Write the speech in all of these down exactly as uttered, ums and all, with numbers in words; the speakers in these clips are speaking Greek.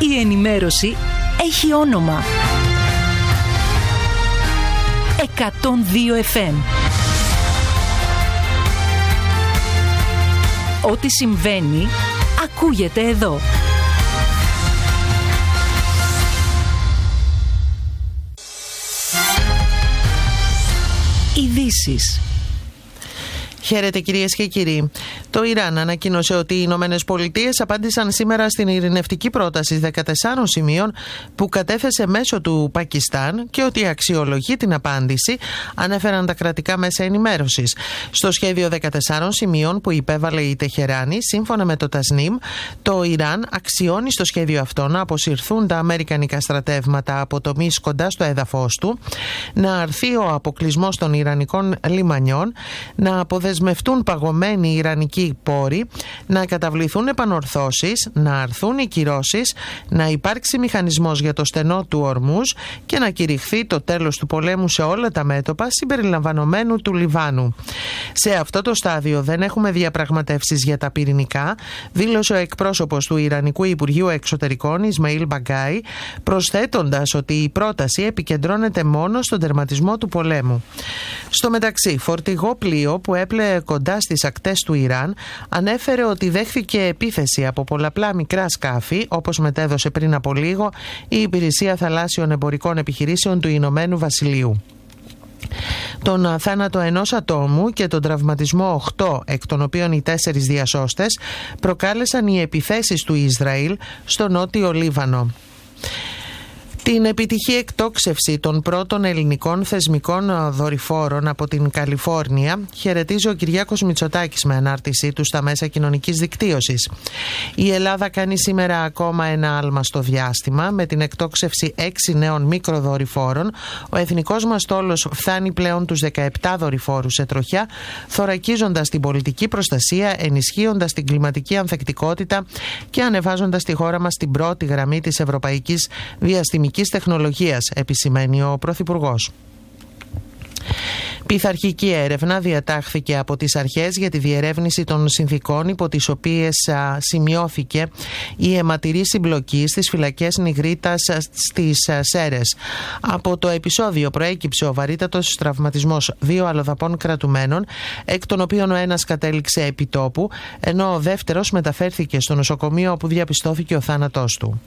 Η ενημέρωση έχει όνομα. εκατόν δύο εφ εμ. Ό,τι συμβαίνει, ακούγεται εδώ. Ειδήσεις. Χαίρετε κυρίες και κύριοι. Το Ιράν ανακοίνωσε ότι οι Ηνωμένες Πολιτείες απάντησαν σήμερα στην ειρηνευτική πρόταση δεκατεσσάρων σημείων που κατέθεσε μέσω του Πακιστάν και ότι αξιολογεί την απάντηση, ανέφεραν τα κρατικά μέσα ενημέρωσης. Στο σχέδιο δεκατεσσάρων σημείων που υπέβαλε η Τεχεράνη, σύμφωνα με το Τασνίμ, το Ιράν αξιώνει στο σχέδιο αυτό να αποσυρθούν τα αμερικανικά στρατεύματα από τομείς κοντά στο έδαφος του, να αρθεί ο αποκλεισμός των Ιρανικών λιμανιών, να αποδεσμευτούν παγωμένοι Ιρανικοί πόροι, να καταβληθούν επανορθώσεις, να αρθούν οι κυρώσεις, να υπάρξει μηχανισμός για το στενό του Ορμούζ και να κηρυχθεί το τέλος του πολέμου σε όλα τα μέτωπα συμπεριλαμβανομένου του Λιβάνου. Σε αυτό το στάδιο δεν έχουμε διαπραγματεύσεις για τα πυρηνικά, δήλωσε ο εκπρόσωπος του Ιρανικού Υπουργείου Εξωτερικών Ισμαήλ Μπαγκάι, προσθέτοντας ότι η πρόταση επικεντρώνεται μόνο στον τερματισμό του πολέμου. Στο μεταξύ, φορτηγό πλοίο που έπλεε κοντά στις ακτές του Ιράν ανέφερε ότι δέχθηκε επίθεση από πολλαπλά μικρά σκάφη, όπως μετέδωσε πριν από λίγο η Υπηρεσία Θαλάσσιων Εμπορικών Επιχειρήσεων του Ηνωμένου Βασιλείου. Τον θάνατο ενός ατόμου και τον τραυματισμό οκτώ, εκ των οποίων οι τέσσερις διασώστες, προκάλεσαν οι επιθέσεις του Ισραήλ στο νότιο Λίβανο. Την επιτυχή εκτόξευση των πρώτων ελληνικών θεσμικών δορυφόρων από την Καλιφόρνια χαιρετίζει ο Κυριάκος Μητσοτάκης με ανάρτησή του στα μέσα κοινωνικής δικτύωσης. Η Ελλάδα κάνει σήμερα ακόμα ένα άλμα στο διάστημα με την εκτόξευση έξι νέων μικροδορυφόρων. Ο εθνικός μας στόλος φτάνει πλέον τους δεκαεπτά δορυφόρους σε τροχιά, θωρακίζοντας την πολιτική προστασία, ενισχύοντας την κλιματική ανθεκτικότητα και ανεβάζοντας τη χώρα μας στην πρώτη γραμμή της ευρωπαϊκής διαστημικής τεχνολογίας, επισημαίνει ο Πρωθυπουργός. Πειθαρχική έρευνα διατάχθηκε από τις αρχές για τη διερεύνηση των συνθηκών υπό τις οποίες α, σημειώθηκε η αιματηρή συμπλοκή στις φυλακές Νιγρίτας στις α, Σέρες. Από το επεισόδιο προέκυψε ο βαρύτατος τραυματισμός δύο αλλοδαπών κρατουμένων, εκ των οποίων ο ένας κατέληξε επί τόπου, ενώ ο δεύτερος μεταφέρθηκε στο νοσοκομείο όπου διαπιστώθηκε ο θάνατός του.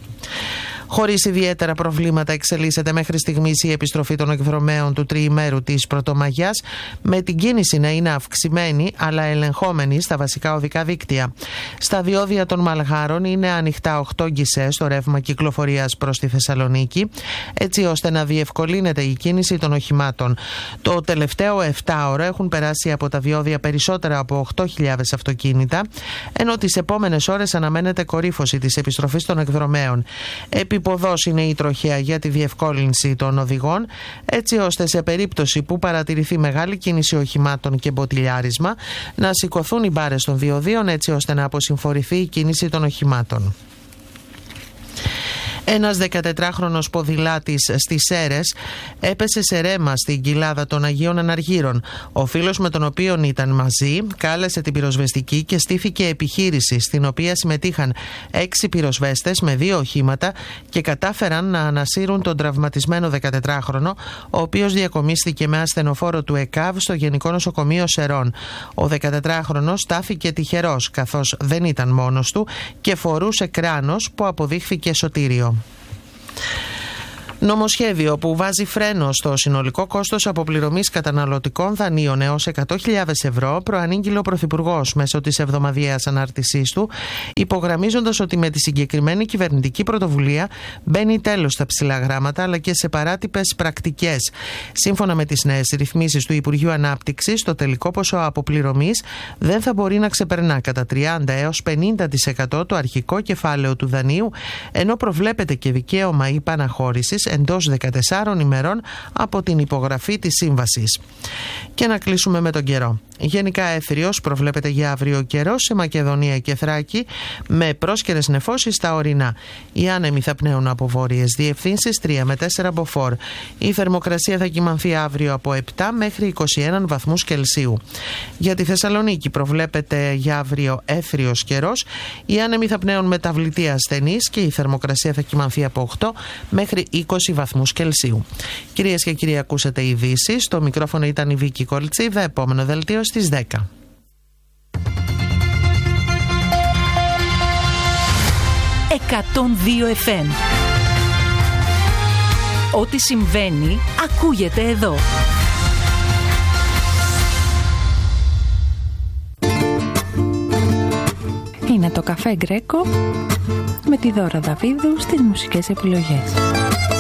Χωρίς ιδιαίτερα προβλήματα εξελίσσεται μέχρι στιγμής η επιστροφή των εκδρομέων του τριημέρου της Πρωτομαγιάς, με την κίνηση να είναι αυξημένη αλλά ελεγχόμενη στα βασικά οδικά δίκτυα. Στα διόδια των Μαλγάρων είναι ανοιχτά οκτώ γκισέ στο ρεύμα κυκλοφορίας προς τη Θεσσαλονίκη, έτσι ώστε να διευκολύνεται η κίνηση των οχημάτων. Το τελευταίο επτάωρο έχουν περάσει από τα διόδια περισσότερα από οκτώ χιλιάδες αυτοκίνητα, ενώ τις επόμενες ώρες αναμένεται κορύφωση της επιστροφής των εκδρομέων. Υποδός είναι η τροχέα για τη διευκόλυνση των οδηγών, έτσι ώστε σε περίπτωση που παρατηρηθεί μεγάλη κίνηση οχημάτων και μποτιλιάρισμα να σηκωθούν οι μπάρες των διοδίων, έτσι ώστε να αποσυμφορηθεί η κίνηση των οχημάτων. Ένας δεκατετράχρονος ποδηλάτης στις Σέρες έπεσε σε ρέμα στην κοιλάδα των Αγίων Αναργύρων. Ο φίλος με τον οποίο ήταν μαζί κάλεσε την πυροσβεστική και στήθηκε επιχείρηση, στην οποία συμμετείχαν έξι πυροσβέστες με δύο οχήματα και κατάφεραν να ανασύρουν τον τραυματισμένο δεκατετράχρονο, ο οποίος διακομίστηκε με ασθενοφόρο του ΕΚΑΒ στο Γενικό Νοσοκομείο Σερών. Ο δεκατετράχρονος στάθηκε τυχερός, καθώς δεν ήταν μόνος του και φορούσε κράνος που αποδείχθηκε σωτήριο. Νομοσχέδιο που βάζει φρένο στο συνολικό κόστος αποπληρωμής καταναλωτικών δανείων έως εκατό χιλιάδες ευρώ προανήγγειλε ο Πρωθυπουργός μέσω της εβδομαδιαίας ανάρτησής του, υπογραμμίζοντας ότι με τη συγκεκριμένη κυβερνητική πρωτοβουλία μπαίνει τέλος στα ψηλά γράμματα αλλά και σε παράτυπες πρακτικές. Σύμφωνα με τις νέες ρυθμίσεις του Υπουργείου Ανάπτυξης, το τελικό ποσό αποπληρωμής δεν θα μπορεί να ξεπερνά κατά τριάντα έως πενήντα τοις εκατό το αρχικό κεφάλαιο του δανείου, ενώ προβλέπεται και δικαίωμα υπαναχώρησης εντός δεκατεσσάρων ημερών από την υπογραφή της σύμβασης. Και να κλείσουμε με τον καιρό. Γενικά έθριος προβλέπεται για αύριο καιρό σε Μακεδονία και Θράκη, με πρόσκαιρες νεφώσεις στα ορεινά. Οι άνεμοι θα πνέουν από βόρειες διευθύνσεις τρία με τέσσερα μποφόρ. Η θερμοκρασία θα κυμανθεί αύριο από επτά μέχρι είκοσι ένα βαθμούς Κελσίου. Για τη Θεσσαλονίκη προβλέπεται για αύριο έθριος καιρός. Οι άνεμοι θα πνέουν μεταβλητή ασθενής και η θερμοκρασία θα κυμανθεί από οκτώ μέχρι είκοσι βαθμούς Κελσίου. Κυρίες και κύριοι, ακούσατε ειδήσεις. Στο μικρόφωνο ήταν η Βίκη Κολτσίδα. Επόμενο δελτίο στις δέκα. εκατόν δύο εφ εμ. Ό,τι συμβαίνει ακούγεται εδώ. Είναι το Καφέ Γκρέκο με τη Δώρα Δαβίδου στις μουσικές επιλογές.